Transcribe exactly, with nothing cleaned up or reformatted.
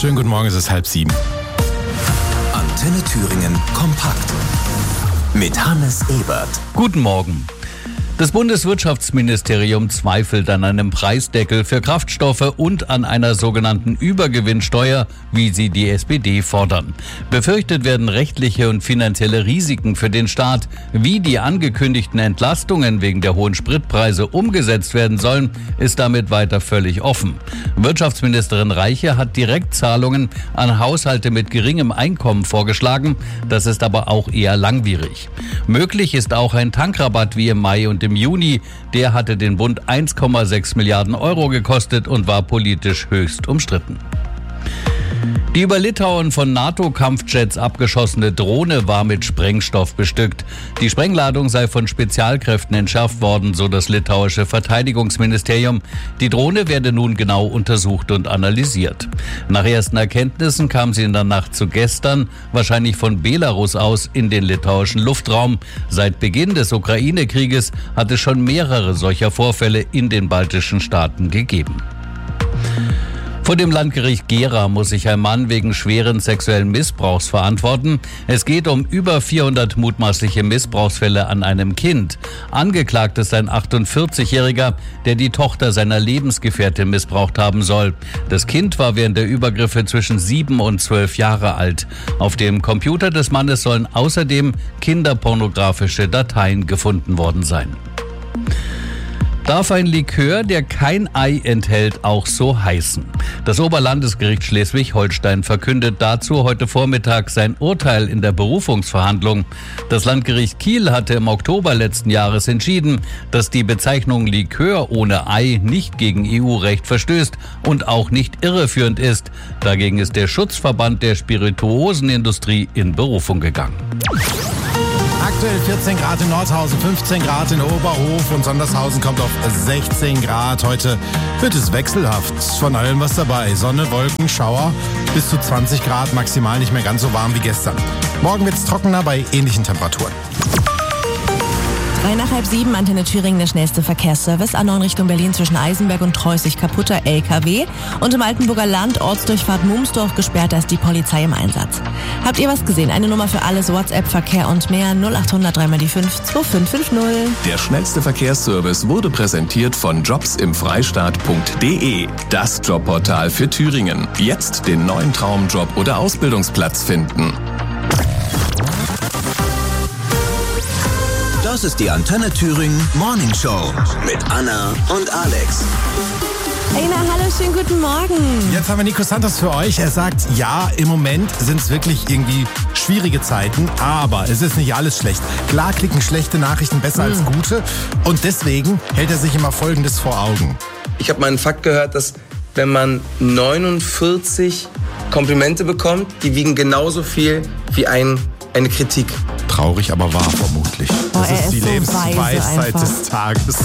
Schönen guten Morgen, es ist halb sieben. Antenne Thüringen kompakt mit Hannes Ebert. Guten Morgen. Das Bundeswirtschaftsministerium zweifelt an einem Preisdeckel für Kraftstoffe und an einer sogenannten Übergewinnsteuer, wie sie die S P D fordern. Befürchtet werden rechtliche und finanzielle Risiken für den Staat. Wie die angekündigten Entlastungen wegen der hohen Spritpreise umgesetzt werden sollen, ist damit weiter völlig offen. Wirtschaftsministerin Reiche hat Direktzahlungen an Haushalte mit geringem Einkommen vorgeschlagen. Das ist aber auch eher langwierig. Möglich ist auch ein Tankrabatt wie im Mai und im Juni. Der hatte den Bund eins Komma sechs Milliarden Euro gekostet und war politisch höchst umstritten. Die über Litauen von NATO-Kampfjets abgeschossene Drohne war mit Sprengstoff bestückt. Die Sprengladung sei von Spezialkräften entschärft worden, so das litauische Verteidigungsministerium. Die Drohne werde nun genau untersucht und analysiert. Nach ersten Erkenntnissen kam sie in der Nacht zu gestern, wahrscheinlich von Belarus aus, in den litauischen Luftraum. Seit Beginn des Ukraine-Krieges hat es schon mehrere solcher Vorfälle in den baltischen Staaten gegeben. Vor dem Landgericht Gera muss sich ein Mann wegen schweren sexuellen Missbrauchs verantworten. Es geht um über vierhundert mutmaßliche Missbrauchsfälle an einem Kind. Angeklagt ist ein achtundvierzigjähriger, der die Tochter seiner Lebensgefährtin missbraucht haben soll. Das Kind war während der Übergriffe zwischen sieben und zwölf Jahre alt. Auf dem Computer des Mannes sollen außerdem kinderpornografische Dateien gefunden worden sein. Darf ein Likör, der kein Ei enthält, auch so heißen? Das Oberlandesgericht Schleswig-Holstein verkündet dazu heute Vormittag sein Urteil in der Berufungsverhandlung. Das Landgericht Kiel hatte im Oktober letzten Jahres entschieden, dass die Bezeichnung Likör ohne Ei nicht gegen E U-Recht verstößt und auch nicht irreführend ist. Dagegen ist der Schutzverband der Spirituosenindustrie in Berufung gegangen. Aktuell vierzehn Grad in Nordhausen, fünfzehn Grad in Oberhof und Sondershausen kommt auf sechzehn Grad. Heute wird es wechselhaft, von allem was dabei. Sonne, Wolken, Schauer, bis zu zwanzig Grad, maximal nicht mehr ganz so warm wie gestern. Morgen wird es trockener bei ähnlichen Temperaturen. Drei nach halb sieben, Antenne Thüringen, der schnellste Verkehrsservice. A neun Richtung Berlin zwischen Eisenberg und Treusig kaputter L K W. Und im Altenburger Land, Ortsdurchfahrt Mumsdorf gesperrt, da ist die Polizei im Einsatz. Habt ihr was gesehen? Eine Nummer für alles, WhatsApp, Verkehr und mehr. null acht hundert drei mal die fünf zwei fünf fünf null. Der schnellste Verkehrsservice wurde präsentiert von jobs im freistaat punkt de. Das Jobportal für Thüringen. Jetzt den neuen Traumjob oder Ausbildungsplatz finden. Das ist die Antenne Thüringen Morning Show mit Anna und Alex. Hey, na, hallo, schönen guten Morgen. Jetzt haben wir Nico Santos für euch. Er sagt, ja, im Moment sind es wirklich irgendwie schwierige Zeiten, aber es ist nicht alles schlecht. Klar klicken schlechte Nachrichten besser mhm. als gute und deswegen hält er sich immer Folgendes vor Augen. Ich habe mal einen Fakt gehört, dass wenn man neunundvierzig Komplimente bekommt, die wiegen genauso viel wie ein, eine Kritik. Traurig, aber wahr vermutlich. Oh, das ist die ist so Lebensweisheit weise des Tages.